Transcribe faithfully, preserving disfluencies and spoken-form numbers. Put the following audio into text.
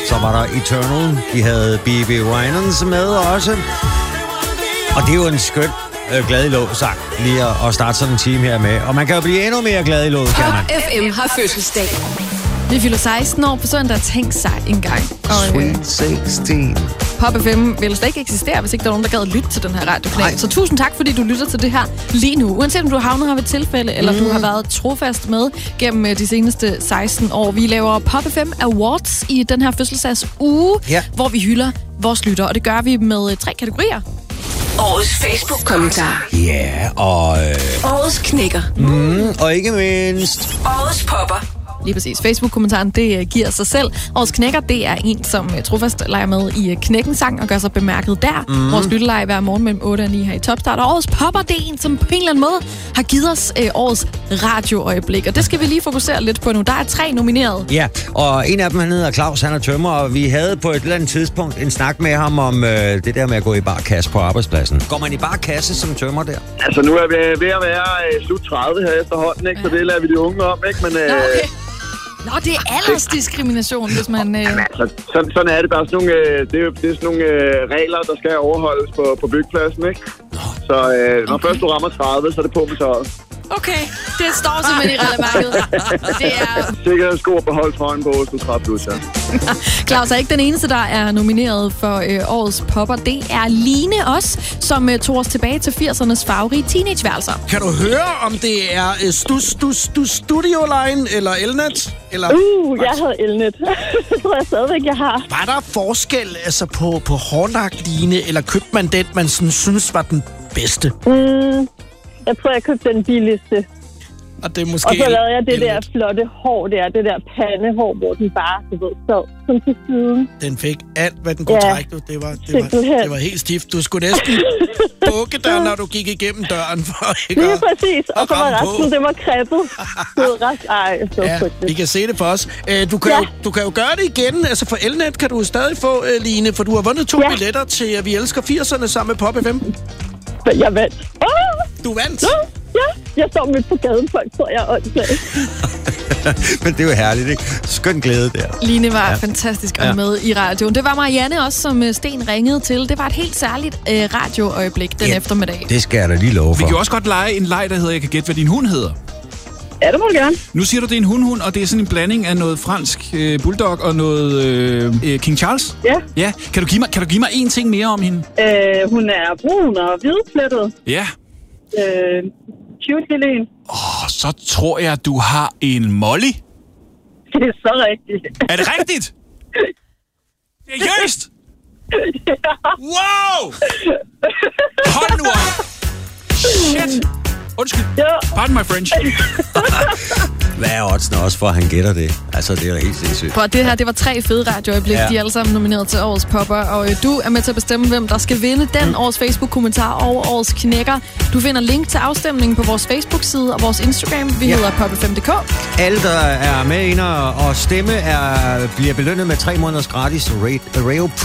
Så var der Eternal. De havde B B Winans med også. Og det er jo en skøn øh, glad i låd-sang, lige at, at starte sådan en time her med. Og man kan jo blive endnu mere glad i låd, kan man. Pop F M har fødselsdag. Vi fylder seksten år på søndag. Tænk sig engang. Og, øh, Sweet seksten. Pop F M ville slet ikke eksistere, hvis ikke der var nogen, der gad lytte til den her radiokanal. Så tusind tak, fordi du lytter til det her lige nu. Uanset om du havner her ved tilfælde, eller mm. du har været trofast med gennem de seneste seksten år. Vi laver Pop F M Awards i den her fødselsdags uge, ja. hvor vi hylder vores lytter. Og det gør vi med tre kategorier. Årets Facebook-kommentar. Ja, yeah, og... Øh... Årets knækker. Mm, og ikke mindst... Årets popper. Lige præcis. Facebook-kommentaren, det giver sig selv. Årets knækker, det er en, som trofast leger med i Knækken-sang og gør sig bemærket der. Mm. Vores lytteleje hver morgen mellem otte og ni her i Topstart. Og årets popper, det er en, som på en eller anden måde har givet os øh, årets radioøjeblik. Og det skal vi lige fokusere lidt på nu. Der er tre nomineret. Ja, og en af dem, han hedder Claus, han er tømrer, og vi havde på et eller andet tidspunkt en snak med ham om øh, det der med at gå i barkasse på arbejdspladsen. Går man i barkasse som tømrer der? Altså, nu er vi ved at være øh, slut tredive her efterhånden, ikke? Så det lader vi de unge om, ikke? Men, øh, Nå, okay. Nå, det er aldersdiskrimination, hvis man... Øh... Jamen, altså, sådan, sådan er det. Der er sådan nogle, øh, det er, det er sådan nogle øh, regler, der skal overholdes på, på byggepladsen, ikke? Så øh, når okay. først du rammer tredive, så er det på med tøjet. Okay, det står simpelthen i reglementet. Det er... Sikkerhedssko og behold trøjen på, hvis du træder plus, ja. Claus er ikke den eneste, der er nomineret for øh, årets popper. Det er Line også, som øh, tog os tilbage til firsernes farverige teenageværelser. Kan du høre, om det er uh, stus, stus, stus, Studio Line eller Elnet? Eller... Uh, jeg havde Elnet. Det tror jeg stadigvæk, jeg har. Var der forskel altså, på, på hårdlagt Line, eller købte man den, man sådan, synes var den bedste? Mm. Jeg tror, jeg købte den billigste. Og, det er måske og så lavede jeg det elnet. der flotte hår der, det der pandehår, hvor den bare, du ved, sad som til siden. Den fik alt, hvad den kunne ja, trække. Det var, det, var, det var helt stift. Du skulle næsten bukke der, når du gik igennem døren. For ikke Lige at, præcis. Og så var resten, det var kreppet. Det var ret, ej, så ja, vi kan se det for os. Du kan, ja. jo, du kan jo gøre det igen. Altså for Elnet kan du stadig få, Line, for du har vundet to ja. billetter til Vi Elsker firserne sammen med Pop F M. Jeg vandt. Oh! Du vandt? Ja, ja, jeg står midt på gaden, folk tror jeg er åndssvagt. Men det er jo herligt, ikke? Skøn glæde der. Line var ja. fantastisk at ja. med i radioen. Det var Marianne også, som Sten ringede til. Det var et helt særligt øh, radioøjeblik den ja, eftermiddag. Det skal jeg da lige love for. Vi kan også godt lege en leg, der hedder Jeg kan gætte, hvad din hund hedder. Ja, det må du gerne. Nu siger du, det er en hundhund, og det er sådan en blanding af noget fransk øh, bulldog og noget øh, King Charles? Ja. Ja. Kan du give mig, kan du give mig én ting mere om hende? Øh, hun er brun og hvidplettet. Ja. Øh, cute lille en. Åh, så tror jeg, du har en Molly. Det er så rigtigt. Er det rigtigt? Seriøst? Ja. Wow! Hold nu op! Shit! Undskyld. Ja. Pardon my French. Hvad er oddsene også for, at han gætter det? Altså, det er da helt sindssygt. For det her, det var tre fede radioøjeblik. Ja. De er alle sammen nomineret til årets popper. Og øh, du er med til at bestemme, hvem der skal vinde den mm. års Facebook-kommentar og årets knækker. Du finder link til afstemningen på vores Facebook-side og vores Instagram. Vi ja. hedder pop f m punktum d k. Alle, der er med inde og stemme, er, bliver belønnet med tre måneders gratis radio